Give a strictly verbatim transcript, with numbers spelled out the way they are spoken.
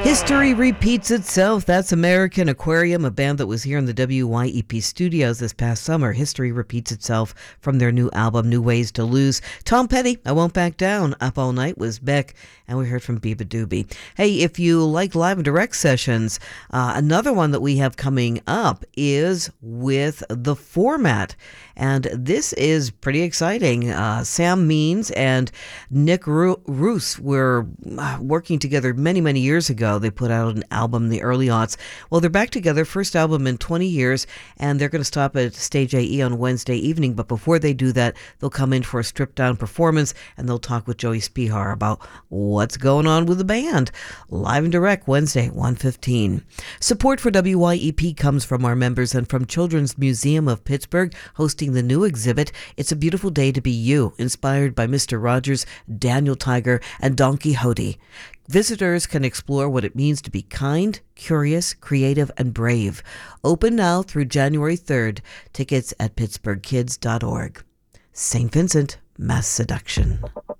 History repeats itself. That's American Aquarium, a band that was here in the W Y E P studios this past summer. History repeats itself from their new album, New Ways to Lose. Tom Petty, I Won't Back Down. Up All Night was Beck, and we heard from Biba Doobie. Hey, if you like live and direct sessions, uh, another one that we have coming up is with The Format. And this is pretty exciting. Uh, Sam Means and Nick Ru- Roos were uh, working together many, many years ago. They put out an album in the early aughts. Well, they're back together, first album in twenty years, and they're going to stop at Stage A E on Wednesday evening. But before they do that, they'll come in for a stripped-down performance, and they'll talk with Joey Spihar about what's going on with the band. Live and direct, Wednesday, one fifteen. Support for W Y E P comes from our members and from Children's Museum of Pittsburgh, hosting the new exhibit, It's a Beautiful Day to Be You, inspired by Mister Rogers, Daniel Tiger, and Don Quixote. Visitors can explore what it means to be kind, curious, creative, and brave. Open now through January third. Tickets at pittsburgh kids dot org. Saint Vincent, Mass Seduction.